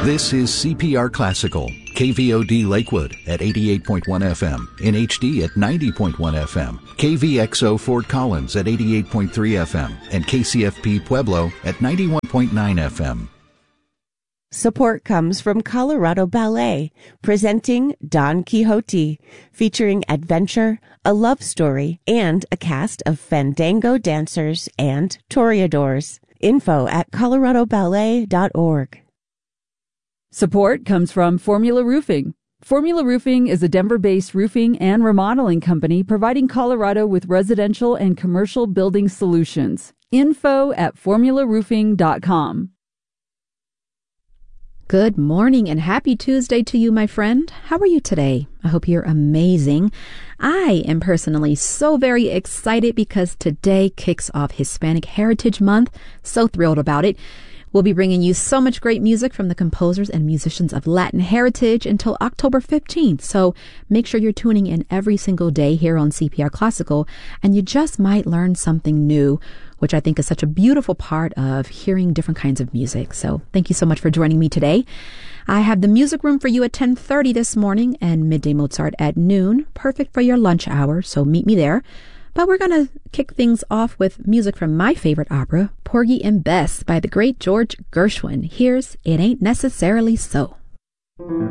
This is CPR Classical, KVOD Lakewood at 88.1 FM, in HD at 90.1 FM, KVXO Fort Collins at 88.3 FM, and KCFP Pueblo at 91.9 FM. Support comes from Colorado Ballet, presenting Don Quixote, featuring adventure, a love story, and a cast of fandango dancers and toreadors. Info at coloradoballet.org. Support comes from Formula Roofing. Formula Roofing is a Denver-based roofing and remodeling company providing Colorado with residential and commercial building solutions. Info at formularoofing.com. Good morning and happy Tuesday to you, my friend. How are you today? I hope you're amazing. I am personally so very excited because today kicks off Hispanic Heritage Month. So thrilled about it. We'll be bringing you so much great music from the composers and musicians of Latin heritage until October 15th. So make sure you're tuning in every single day here on CPR Classical, and you just might learn something new, which I think is such a beautiful part of hearing different kinds of music. So thank you so much for joining me today. I have the music room for you at 10:30 this morning and Midday Mozart at noon, perfect for your lunch hour, so meet me there. But we're going to kick things off with music from my favorite opera, Porgy and Bess by the great George Gershwin. Here's It Ain't Necessarily So.